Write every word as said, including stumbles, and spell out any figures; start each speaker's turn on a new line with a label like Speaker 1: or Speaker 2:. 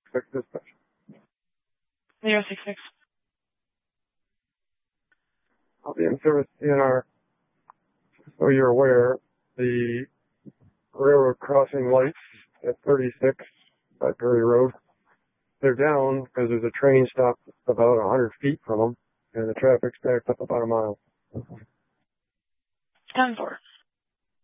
Speaker 1: six dispatch.
Speaker 2: Zero six six.
Speaker 1: I'll be in service D N R. So you're aware, the railroad crossing lights at thirty-six by Perry Road, they're down because there's a train stopped about one hundred feet from them, and the traffic's backed up about a mile.
Speaker 2: ten four.